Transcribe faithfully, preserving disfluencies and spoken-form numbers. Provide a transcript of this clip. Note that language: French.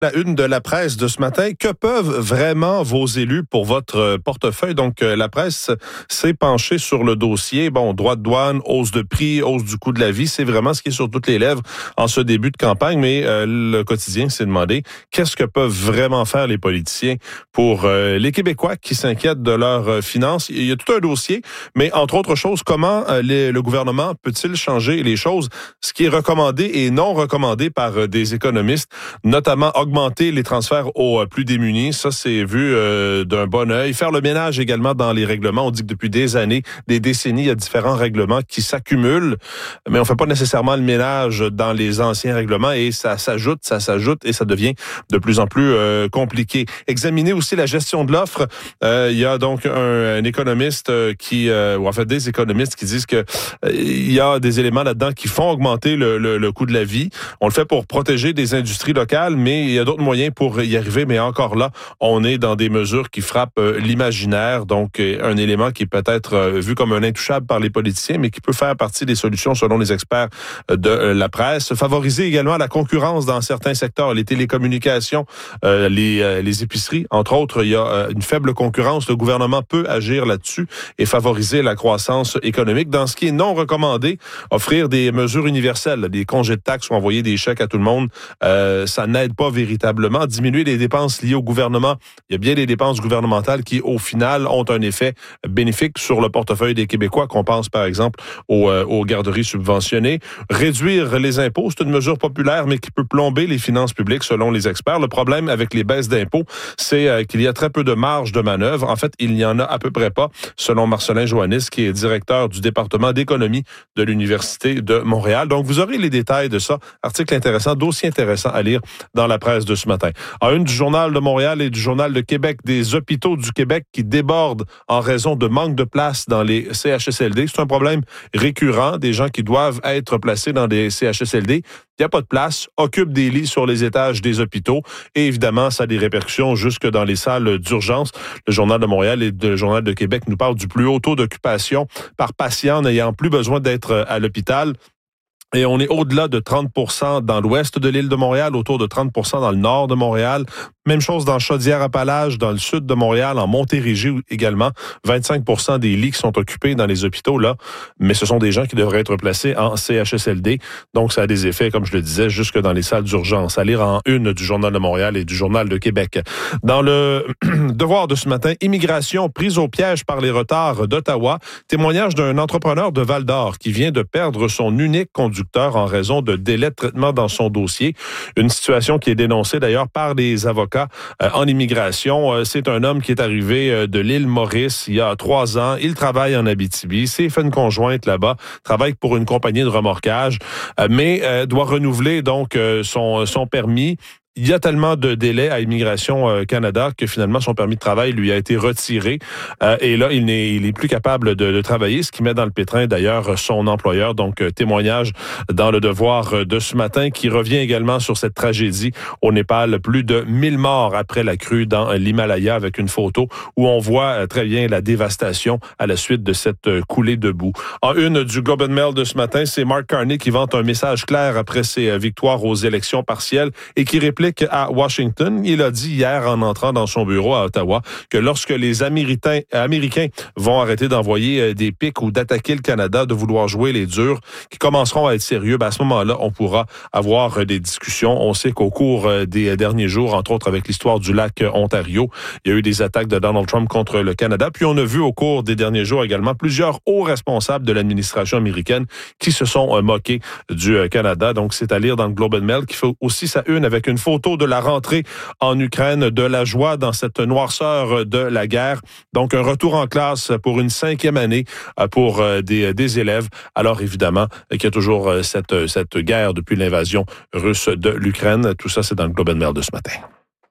La une de la presse de ce matin, que peuvent vraiment vos élus pour votre portefeuille? Donc, la presse s'est penchée sur le dossier. Bon, droits de douane, hausse de prix, hausse du coût de la vie, c'est vraiment ce qui est sur toutes les lèvres en ce début de campagne. Mais euh, le quotidien s'est demandé qu'est-ce que peuvent vraiment faire les politiciens pour euh, les Québécois qui s'inquiètent de leurs euh, finances. Il y a tout un dossier, mais entre autres choses, comment euh, les, le gouvernement peut-il changer les choses? Ce qui est recommandé et non recommandé par euh, des économistes, notamment augmenter les transferts aux plus démunis. Ça, c'est vu euh, d'un bon œil. Faire le ménage également dans les règlements. On dit que depuis des années, des décennies, il y a différents règlements qui s'accumulent, mais on fait pas nécessairement le ménage dans les anciens règlements et ça s'ajoute, ça s'ajoute et ça devient de plus en plus euh, compliqué. Examiner aussi la gestion de l'offre. Euh, il y a donc un, un économiste qui, euh, ou en fait des économistes qui disent que euh, il y a des éléments là-dedans qui font augmenter le, le, le coût de la vie. On le fait pour protéger des industries locales, mais il y a d'autres moyens pour y arriver, mais encore là, on est dans des mesures qui frappent euh, l'imaginaire, donc euh, un élément qui peut être euh, vu comme un intouchable par les politiciens, mais qui peut faire partie des solutions selon les experts euh, de euh, la presse. Favoriser également la concurrence dans certains secteurs, les télécommunications, euh, les, euh, les épiceries, entre autres, il y a euh, une faible concurrence. Le gouvernement peut agir là-dessus et favoriser la croissance économique. Dans ce qui est non recommandé, offrir des mesures universelles, des congés de taxes ou envoyer des chèques à tout le monde, euh, ça n'aide pas véritablement. Diminuer les dépenses liées au gouvernement. Il y a bien des dépenses gouvernementales qui, au final, ont un effet bénéfique sur le portefeuille des Québécois, qu'on pense, par exemple, aux, euh, aux garderies subventionnées. Réduire les impôts, c'est une mesure populaire, mais qui peut plomber les finances publiques, selon les experts. Le problème avec les baisses d'impôts, c'est euh, qu'il y a très peu de marge de manœuvre. En fait, il n'y en a à peu près pas, selon Marcelin Joannis, qui est directeur du département d'économie de l'Université de Montréal. Donc, vous aurez les détails de ça. Article intéressant, dossier intéressant à lire dans la presse de ce matin. En une du Journal de Montréal et du Journal de Québec, des hôpitaux du Québec qui débordent en raison de manque de place dans les C H S L D. C'est un problème récurrent, des gens qui doivent être placés dans des C H S L D. Il n'y a pas de place, occupent des lits sur les étages des hôpitaux et évidemment, ça a des répercussions jusque dans les salles d'urgence. Le Journal de Montréal et le Journal de Québec nous parlent du plus haut taux d'occupation par patient n'ayant plus besoin d'être à l'hôpital. Et on est au-delà de trente pour cent dans l'ouest de l'île de Montréal, autour de trente pour cent dans le nord de Montréal. Même chose dans Chaudière-Appalaches, dans le sud de Montréal, en Montérégie également. vingt-cinq pour cent des lits qui sont occupés dans les hôpitaux là, mais ce sont des gens qui devraient être placés en C H S L D. Donc, ça a des effets, comme je le disais, jusque dans les salles d'urgence. À lire en une du Journal de Montréal et du Journal de Québec. Dans le devoir de ce matin, immigration prise au piège par les retards d'Ottawa. Témoignage d'un entrepreneur de Val-d'Or qui vient de perdre son unique conducteur en raison de délais de traitement dans son dossier. Une situation qui est dénoncée d'ailleurs par les avocats euh, en immigration. Euh, c'est un homme qui est arrivé euh, de l'île Maurice il y a trois ans. Il travaille en Abitibi. S'est fait une conjointe là-bas. Travaille pour une compagnie de remorquage, euh, mais euh, doit renouveler donc euh, son, son permis. Il y a tellement de délais à Immigration euh, Canada que finalement son permis de travail lui a été retiré euh, et là il n'est il est plus capable de, de travailler, ce qui met dans le pétrin d'ailleurs son employeur. Donc euh, témoignage dans le devoir de ce matin qui revient également sur cette tragédie au Népal. Plus de mille morts après la crue dans l'Himalaya, avec une photo où on voit euh, très bien la dévastation à la suite de cette euh, coulée de boue. En une du Globe and Mail de ce matin, c'est Mark Carney qui vante un message clair après ses euh, victoires aux élections partielles et qui réplique à Washington. Il a dit hier en entrant dans son bureau à Ottawa que lorsque les Américains, Américains vont arrêter d'envoyer des pics ou d'attaquer le Canada, de vouloir jouer les durs, qui commenceront à être sérieux, ben à ce moment-là, on pourra avoir des discussions. On sait qu'au cours des derniers jours, entre autres avec l'histoire du lac Ontario, il y a eu des attaques de Donald Trump contre le Canada. Puis on a vu au cours des derniers jours également plusieurs hauts responsables de l'administration américaine qui se sont moqués du Canada. Donc c'est à lire dans le Globe and Mail qui fait aussi sa une avec une photo de la rentrée en Ukraine, de la joie dans cette noirceur de la guerre. Donc, un retour en classe pour une cinquième année pour des, des élèves. Alors, évidemment, qu'il y a toujours cette, cette guerre depuis l'invasion russe de l'Ukraine. Tout ça, c'est dans le Globe and Mail de ce matin.